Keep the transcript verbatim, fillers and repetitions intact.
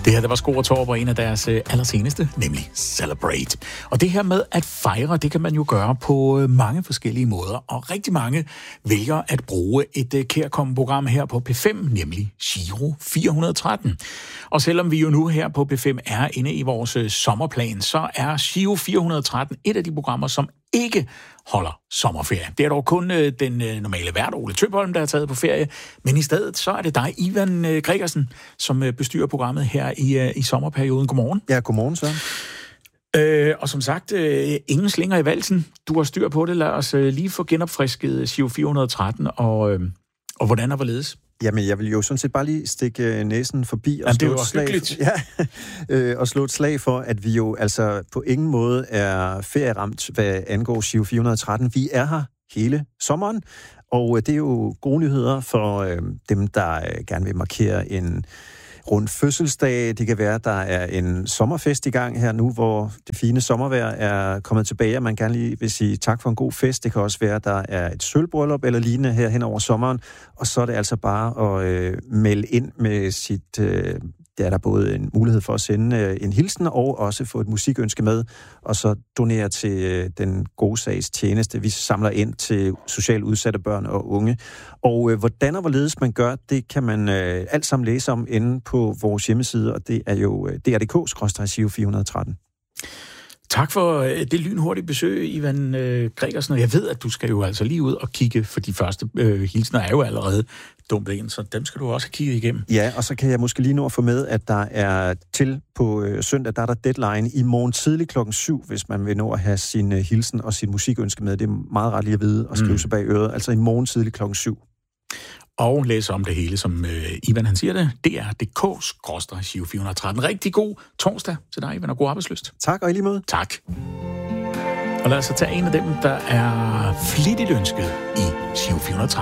Det her, der var Sko og Torp og en af deres øh, allerseneste, nemlig Celebrate. Og det her med at fejre, det kan man jo gøre på øh, mange forskellige måder. Og rigtig mange vælger at bruge et øh, kærkommen program her på P fem, nemlig Giro fire hundrede og tretten. Og selvom vi jo nu her på P fem er inde i vores øh, sommerplan, så er Giro fire hundrede og tretten et af de programmer, som ikke holder sommerferie. Det er dog kun øh, den øh, normale vært, Ole Tøpholm, der er taget på ferie, men i stedet så er det dig, Ivan øh, Gregersen, som øh, bestyrer programmet her i, øh, i sommerperioden. Godmorgen. Ja, godmorgen, Søren. Øh, og som sagt, øh, ingen slinger i valsen. Du har styr på det. Lad os øh, lige få genopfrisket Giro fire hundrede og tretten, og, øh, og hvordan og hvorledes? Jamen, jeg vil jo sådan set bare lige stikke næsen forbi og, Jamen, slå, det er et jo slag, hyggeligt. ja, øh, og slå et slag for, at vi jo altså på ingen måde er ferieramt, hvad angår Giro fire hundrede og tretten. Vi er her hele sommeren, og det er jo gode nyheder for øh, dem, der øh, gerne vil markere en rund fødselsdag. Det kan være, at der er en sommerfest i gang her nu, hvor det fine sommervejr er kommet tilbage, og man gerne lige vil sige tak for en god fest. Det kan også være, at der er et sølvbryllup eller lignende her hen over sommeren, og så er det altså bare at øh, melde ind med sit... Øh, der er der både en mulighed for at sende øh, en hilsen og også få et musikønske med, og så donere til øh, den gode sags tjeneste. Vi samler ind til socialt udsatte børn og unge. Og øh, hvordan og hvorledes man gør, det kan man øh, alt sammen læse om inde på vores hjemmeside, og det er jo øh, d r punktum d k skråstreg giro fire hundrede og tretten. Tak for det lynhurtige besøg, Ivan øh, Gregersen. Jeg ved, at du skal jo altså lige ud og kigge, for de første øh, hilsner er jo allerede dumpet ind, så dem skal du også have kigget igennem. Ja, og så kan jeg måske lige nå at få med, at der er til på øh, søndag, der er der deadline i morgen tidlig klokken syv, hvis man vil nå at have sin øh, hilsen og sin musikønske med. Det er meget ret lige at vide og skrive mm. sig bag øret. Altså i morgen tidlig klokken syv. Og læse om det hele, som øh, Ivan han siger det. D R punktum d k skråstreg giro fire hundrede og tretten. Rigtig god torsdag til dig, Ivan, og god arbejdslyst. Tak, og i lige måde. Tak. Og lad os så tage en af dem, der er flittigt ønsket i Giro fire hundrede og tretten.